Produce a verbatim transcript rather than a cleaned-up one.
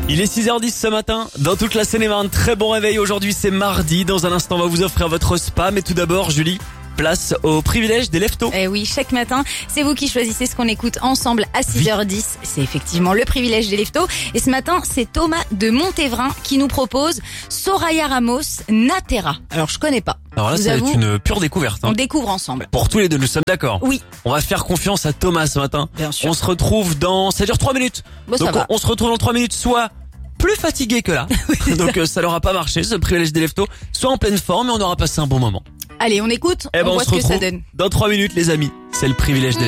Il est six heures dix ce matin, dans toute la Seine-et-Marne. Très bon réveil, aujourd'hui c'est mardi. Dans un instant, on va vous offrir votre spa. Mais tout d'abord, Julie, place au privilège des leftos. Eh oui, chaque matin, c'est vous qui choisissez ce qu'on écoute ensemble à six heures dix. C'est effectivement le privilège des leftos. Et ce matin, c'est Thomas de Montévrain qui nous propose Soraya Ramos, Natera. Alors, je connais pas. Alors là, Je vous ça va avoue, être une pure découverte. Hein. On découvre ensemble. Pour tous les deux, nous sommes d'accord. Oui. On va faire confiance à Thomas ce matin. Bien sûr. On se retrouve dans... Ça dure trois minutes. Bon, ça Donc va. on, on se retrouve dans trois minutes, soit plus fatigué que là. Donc euh, ça n'aura pas marché, ce privilège des leftos. Soit en pleine forme et on aura passé un bon moment. Allez, on écoute, Eh ben, on on voit se ce que ça retrouve donne. dans trois minutes, les amis. C'est le privilège des